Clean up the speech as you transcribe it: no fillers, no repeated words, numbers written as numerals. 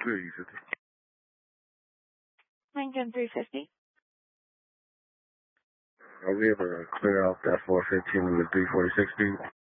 Clear E50. Lincoln 350. Are we able to clear out that 415 with 346 speed?